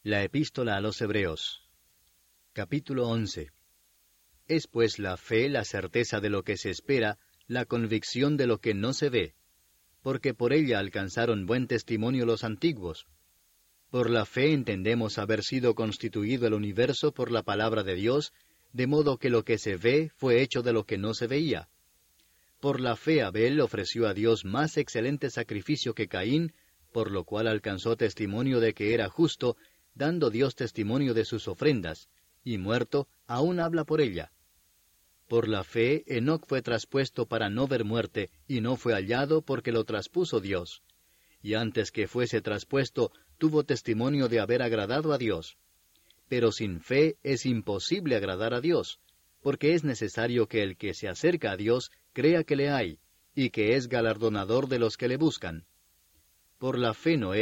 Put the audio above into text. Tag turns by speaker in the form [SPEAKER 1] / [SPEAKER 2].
[SPEAKER 1] La Epístola a los Hebreos. Capítulo 11. Es pues la fe la certeza de lo que se espera, la convicción de lo que no se ve, porque por ella alcanzaron buen testimonio los antiguos. Por la fe entendemos haber sido constituido el universo por la palabra de Dios, de modo que lo que se ve fue hecho de lo que no se veía. Por la fe Abel ofreció a Dios más excelente sacrificio que Caín, por lo cual alcanzó testimonio de que era justo, dando Dios testimonio de sus ofrendas, y muerto, aún habla por ella. Por la fe Enoc fue traspuesto para no ver muerte, y no fue hallado porque lo traspuso Dios. Y antes que fuese traspuesto, tuvo testimonio de haber agradado a Dios. Pero sin fe es imposible agradar a Dios, porque es necesario que el que se acerca a Dios crea que le hay, y que es galardonador de los que le buscan. Por la fe Noé